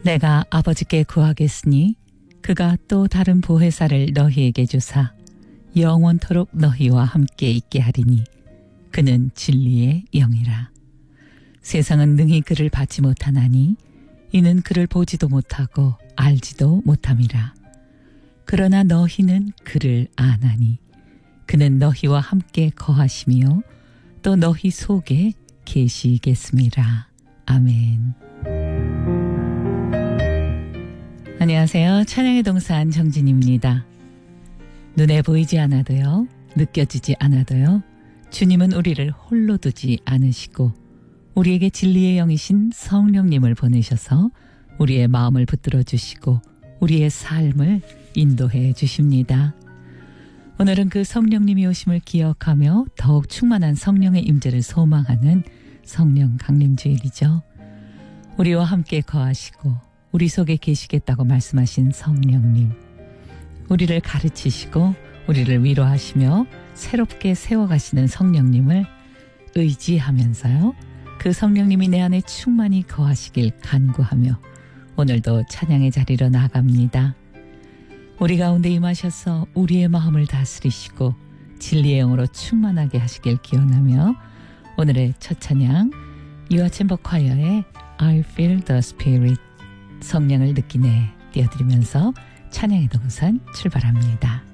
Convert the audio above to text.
내가 아버지께 구하겠으니 그가 또 다른 보혜사를 너희에게 주사 영원토록 너희와 함께 있게 하리니 그는 진리의 영이라. 세상은 능히 그를 받지 못하나니 이는 그를 보지도 못하고 알지도 못함이라. 그러나 너희는 그를 아나니 그는 너희와 함께 거하시며 또 너희 속에 계시겠습니다. 아멘. 안녕하세요. 찬양의 동산 정진입니다. 눈에 보이지 않아도요, 느껴지지 않아도요, 주님은 우리를 홀로 두지 않으시고 우리에게 진리의 영이신 성령님을 보내셔서 우리의 마음을 붙들어 주시고 우리의 삶을 인도해 주십니다. 오늘은 그 성령님이 오심을 기억하며 더욱 충만한 성령의 임재를 소망하는 성령 강림주일이죠. 우리와 함께 거하시고 우리 속에 계시겠다고 말씀하신 성령님, 우리를 가르치시고 우리를 위로하시며 새롭게 세워가시는 성령님을 의지하면서요, 그 성령님이 내 안에 충만히 거하시길 간구하며 오늘도 찬양의 자리로 나갑니다. 우리 가운데 임하셔서 우리의 마음을 다스리시고 진리의 영으로 충만하게 하시길 기원하며 오늘의 첫 찬양, 유아챔버 콰이어의 I feel the spirit, 성령을 느끼네 띄워드리면서 찬양의 동산 출발합니다.